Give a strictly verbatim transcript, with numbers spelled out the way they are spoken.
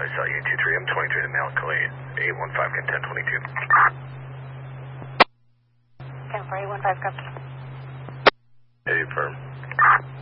saw you two three, I'm twenty-three to Melancholy, eight one five, can ten twenty-two. ten four eight one five, copy. Hey, firm.